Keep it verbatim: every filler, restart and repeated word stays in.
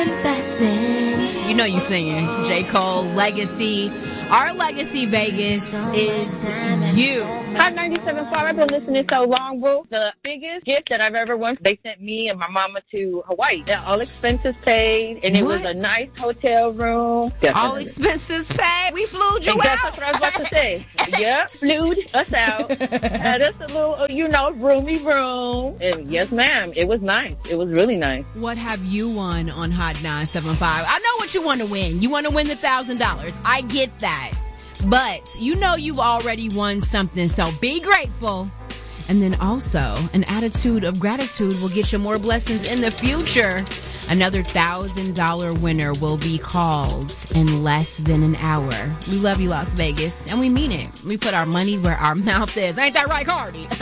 back then. You know you singing. J. Cole, Legacy. Our legacy, Vegas, is you. Hi, ninety-seven point five. I've been listening so long, bro. The biggest gift that I've ever won, they sent me and my mama to Hawaii. Yeah, all expenses paid, and it what? was a nice hotel room. Definitely. All expenses paid? We flew you and out? That's what I was about to say. Yep, flew us out. Had us a little, you know, roomy room. And yes, ma'am, it was nice. It was really nice. What have you won on Hot nine seven five? I know what you want to win. You want to win the one thousand dollars. I get that. But you know you've already won something, so be grateful. And then also, an attitude of gratitude will get you more blessings in the future. Another one thousand dollars winner will be called in less than an hour. We love you, Las Vegas, and we mean it. We put our money where our mouth is. Ain't that right, Cardi?